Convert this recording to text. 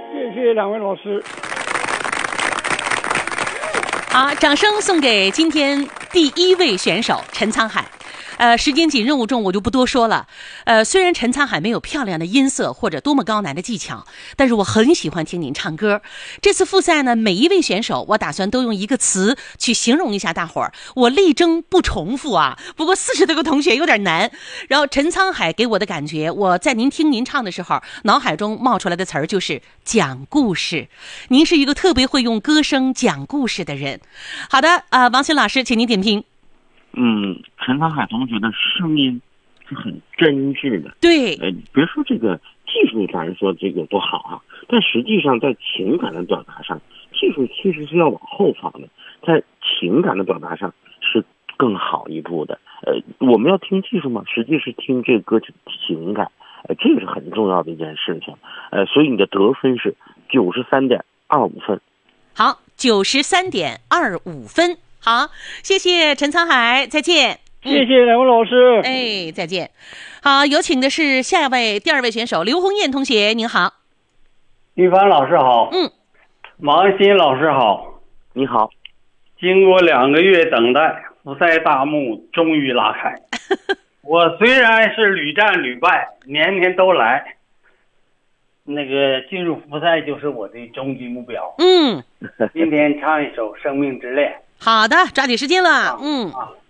谢谢两位老师。 好，掌声送给今天第一位选手陈沧海。时间紧，任务重，我就不多说了。虽然陈沧海没有漂亮的音色或者多么高难的技巧，但是我很喜欢听您唱歌。这次复赛呢，每一位选手，我打算都用一个词去形容一下大伙儿。我力争不重复啊，不过40多个同学有点难。然后陈沧海给我的感觉，我在听您唱的时候，脑海中冒出来的词儿就是讲故事。您是一个特别会用歌声讲故事的人。好的，王鑫老师，请您点评。 陈沧海同学的声音是很真挚的。 对， 别说这个技术咱说这个多好啊，但实际上在情感的表达上，技术其实是要往后放的，在情感的表达上是更好一步的。我们要听技术嘛，实际是听这个歌曲的情感，这个是很重要的一件事情。所以你的得分是93.25分。 好，93.25分。好，谢谢陈沧海，再见。 谢谢两位老师。 再见。好，有请的是第二位选手刘红艳同学，您好。 于凡老师好。王鑫老师好。 你好。 经过2个月等待，复赛大幕终于拉开。我虽然是屡战屡败，年年都来，那个进入复赛就是我的终极目标。今天唱一首《生命之恋》。 好的，抓紧时间了。